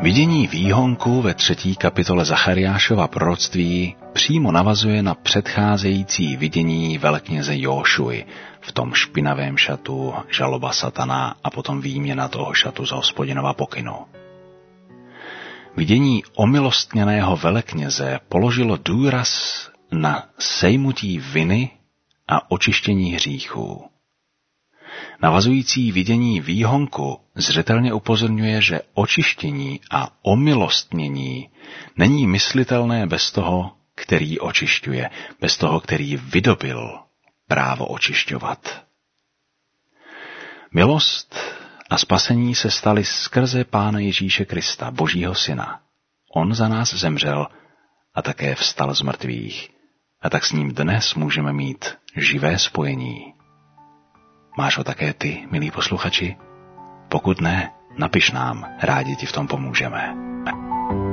Vidění výhonku ve 3. kapitole Zachariášova proroctví přímo navazuje na předcházející vidění velekněze Jóšuy v tom špinavém šatu, žaloba satana a potom výměna toho šatu z Hospodinova pokynu. Vidění omilostněného velekněze položilo důraz na sejmutí viny a očištění hříchů. Navazující vidění výhonku zřetelně upozorňuje, že očištění a omilostnění není myslitelné bez toho, který očišťuje, bez toho, který vydobyl právo očišťovat. Milost a spasení se staly skrze Pána Ježíše Krista, Božího Syna. On za nás zemřel a také vstal z mrtvých, a tak s ním dnes můžeme mít živé spojení. Máš ho také ty, milí posluchači? Pokud ne, napiš nám, rádi ti v tom pomůžeme.